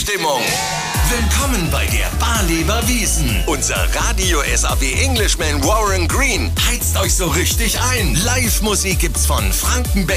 Partystimmung. Willkommen bei der Barleber Wiesn. Unser Radio SAW Englishman Warren Green heizt euch so richtig ein. Live-Musik gibt's von Frankenberg